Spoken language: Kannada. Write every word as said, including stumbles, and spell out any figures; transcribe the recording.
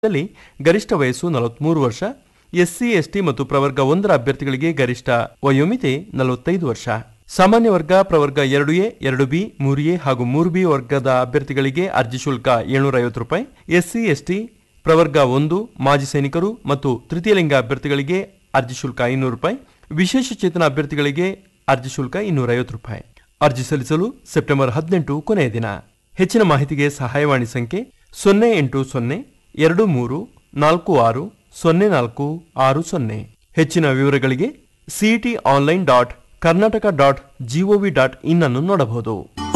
ಗರಿಷ್ಠ ವಯಸ್ಸು ನಲವತ್ಮೂರು ವರ್ಷ. ಎಸ್ಸಿ ಎಸ್ಟಿ ಮತ್ತು ಪ್ರವರ್ಗ ಒಂದರ ಅಭ್ಯರ್ಥಿಗಳಿಗೆ ಗರಿಷ್ಠ ವಯೋಮಿತಿ ನಲವತ್ತೈದು ವರ್ಷ. ಸಾಮಾನ್ಯ ವರ್ಗ ಪ್ರವರ್ಗ ಎರಡು ಎ ಎರಡು ಬಿ ಮೂರು ಎ ಹಾಗೂ ಮೂರು ಬಿ ವರ್ಗದ ಅಭ್ಯರ್ಥಿಗಳಿಗೆ ಅರ್ಜಿ ಶುಲ್ಕ ಏಳ್ನೂರ ಐವತ್ತು ರೂಪಾಯಿ. ಎಸ್ಸಿ ಎಸ್ಟಿ ಪ್ರವರ್ಗ ಒಂದು ಮಾಜಿ ಸೈನಿಕರು ಮತ್ತು ತೃತೀಯ ಲಿಂಗ ಅಭ್ಯರ್ಥಿಗಳಿಗೆ ಅರ್ಜಿ ಶುಲ್ಕ ಐನೂರು ರೂಪಾಯಿ. ವಿಶೇಷ ಚೇತನ ಅಭ್ಯರ್ಥಿಗಳಿಗೆ ಅರ್ಜಿ ಶುಲ್ಕ ಇನ್ನೂರ ಐವತ್ತು ರೂಪಾಯಿ. ಅರ್ಜಿ ಸಲ್ಲಿಸಲು ಸೆಪ್ಟೆಂಬರ್ ಹದಿನೆಂಟು ಕೊನೆಯ ದಿನ. ಹೆಚ್ಚಿನ ಮಾಹಿತಿಗೆ ಸಹಾಯವಾಣಿ ಸಂಖ್ಯೆ ಸೊನ್ನೆ ಎಂಟು ಸೊನ್ನೆ ಎರಡು ಮೂರು ನಾಲ್ಕು ಆರು ಸೊನ್ನೆ ನಾಲ್ಕು ಆರು ಸೊನ್ನೆ. ಹೆಚ್ಚಿನ ವಿವರಗಳಿಗೆ CET online dot Karnataka dot gov dot in ಅನ್ನು ನೋಡಬಹುದು.